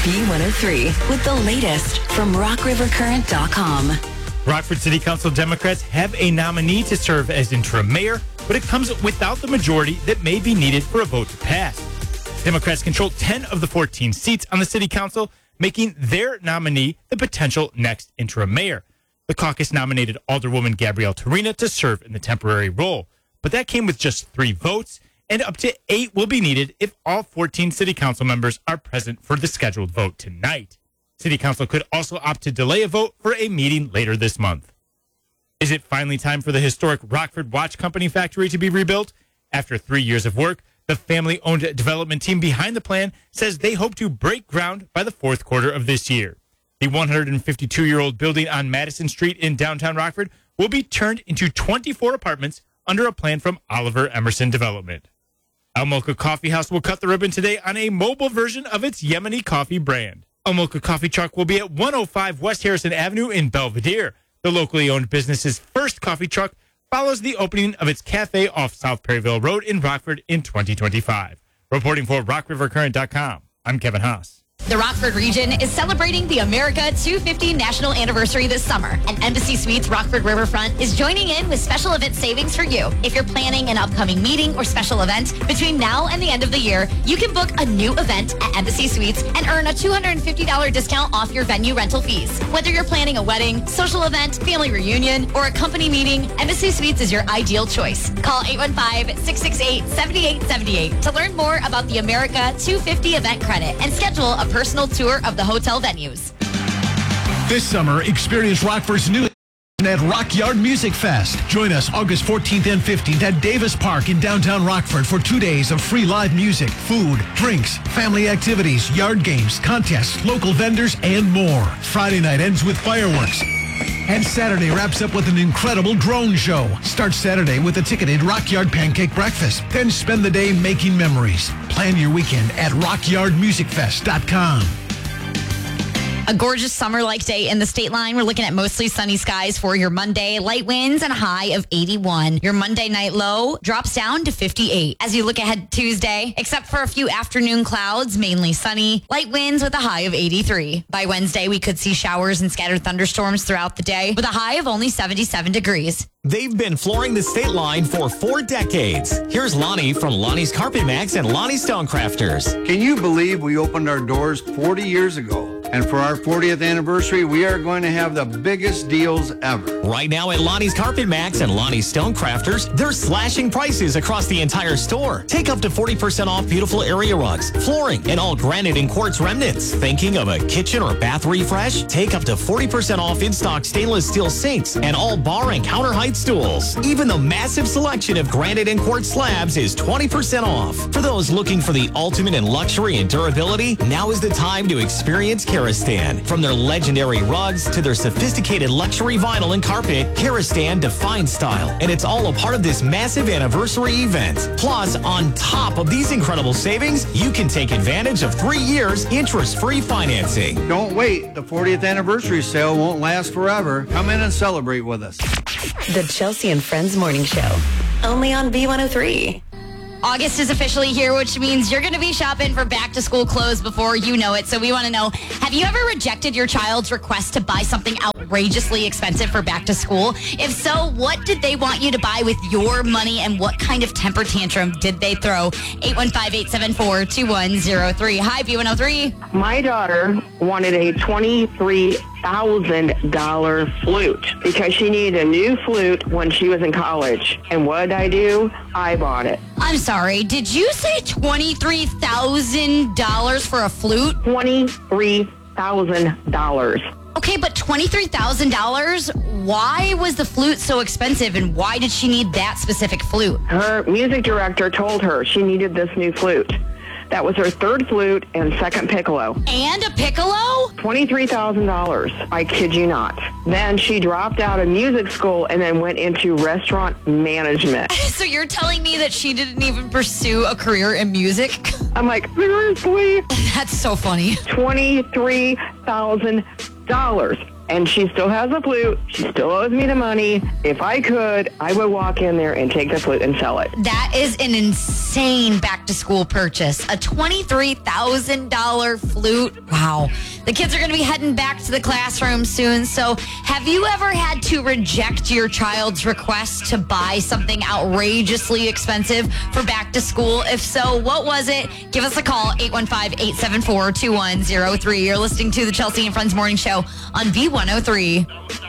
B103 with the latest from RockRiverCurrent.com. Rockford City Council Democrats have a nominee to serve as interim mayor, but it comes without the majority that may be needed for a vote to pass. Democrats control 10 of the 14 seats on the city council, making their nominee the potential next interim mayor. The caucus nominated Alderwoman Gabrielle Torina to serve in the temporary role, but that came with just 3 votes, and up to 8 will be needed if all 14 city council members are present for the scheduled vote tonight. City council could also opt to delay a vote for a meeting later this month. Is it finally time for the historic Rockford Watch Company factory to be rebuilt? After 3 years of work, the family-owned development team behind the plan says they hope to break ground by the fourth quarter of this year. The 152-year-old building on Madison Street in downtown Rockford will be turned into 24 apartments under a plan from Oliver Emerson Development. Al Mulka Coffee House will cut the ribbon today on a mobile version of its Yemeni coffee brand. Al Mulka Coffee Truck will be at 105 West Harrison Avenue in Belvedere. The locally owned business's first coffee truck follows the opening of its cafe off South Perryville Road in Rockford in 2025. Reporting for RockRiverCurrent.com, I'm Kevin Haas. The Rockford region is celebrating the America 250 National Anniversary this summer, and Embassy Suites Rockford Riverfront is joining in with special event savings for you. If you're planning an upcoming meeting or special event between now and the end of the year, you can book a new event at Embassy Suites and earn a $250 discount off your venue rental fees. Whether you're planning a wedding, social event, family reunion, or a company meeting, Embassy Suites is your ideal choice. Call 815-668-7878 to learn more about the America 250 event credit and schedule a personal tour of the hotel venues. This summer, experience Rockford's new at Rockyard Music Fest. Join us August 14th and 15th at Davis Park in downtown Rockford for 2 days of free live music, food, drinks, family activities, yard games, contests, local vendors, and more. Friday night ends with fireworks. And Saturday wraps up with an incredible drone show. Start Saturday with a ticketed Rockyard Pancake Breakfast. Then spend the day making memories. Plan your weekend at rockyardmusicfest.com. A gorgeous summer-like day in the state line. We're looking at mostly sunny skies for your Monday. Light winds and a high of 81. Your Monday night low drops down to 58. As you look ahead Tuesday, except for a few afternoon clouds, mainly sunny. Light winds with a high of 83. By Wednesday, we could see showers and scattered thunderstorms throughout the day with a high of only 77 degrees. They've been flooring the state line for 4 decades. Here's Lonnie from Lonnie's Carpet Max and Lonnie Stonecrafters. Can you believe we opened our doors 40 years ago? And for our 40th anniversary, we are going to have the biggest deals ever. Right now at Lonnie's Carpet Max and Lonnie's Stonecrafters, they're slashing prices across the entire store. Take up to 40% off beautiful area rugs, flooring, and all granite and quartz remnants. Thinking of a kitchen or bath refresh? Take up to 40% off in-stock stainless steel sinks and all bar and counter height stools. Even the massive selection of granite and quartz slabs is 20% off. For those looking for the ultimate in luxury and durability, now is the time to experience Karastan. From their legendary rugs to their sophisticated luxury vinyl and carpet, Karastan defines style, and it's all a part of this massive anniversary event. Plus, on top of these incredible savings, you can take advantage of 3 years interest-free financing. Don't wait. The 40th anniversary sale won't last forever. Come in and celebrate with us. The Chelsea and Friends Morning Show, only on B103. August is officially here, which means you're going to be shopping for back-to-school clothes before you know it. So we want to know, have you ever rejected your child's request to buy something outrageously expensive for back-to-school? If so, what did they want you to buy with your money, and what kind of temper tantrum did they throw? 815-874-2103. Hi, B103. My daughter wanted a $23,000 flute because she needed a new flute when she was in college. And what did I do? I bought it. I'm sorry, did you say $23,000 for a flute? $23,000. Okay, but $23,000? Why was the flute so expensive, and why did she need that specific flute? Her music director told her she needed this new flute. That was her third flute and second piccolo. And a piccolo? $23,000. I kid you not. Then she dropped out of music school and then went into restaurant management. So you're telling me that she didn't even pursue a career in music? I'm like, seriously? That's so funny. $23,000. and she still has a flute. She still owes me the money. If I could, I would walk in there and take the flute and sell it. That is an insane back-to-school purchase. A $23,000 flute. Wow. The kids are going to be heading back to the classroom soon. So have you ever had to reject your child's request to buy something outrageously expensive for back to school? If so, what was it? Give us a call, 815-874-2103. You're listening to the Chelsea and Friends Morning Show on B103.